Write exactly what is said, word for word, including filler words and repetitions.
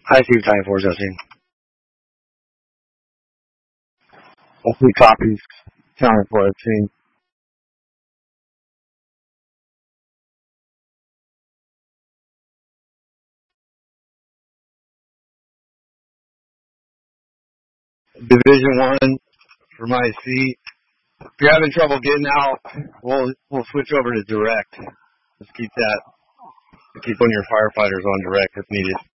Hi, Steve Time four Justin. Hopefully copies. Channel four eighteen. Division one for my seat. If you're having trouble getting out, we'll we'll switch over to direct. Let's keep that. Keep one of your firefighters on direct if needed.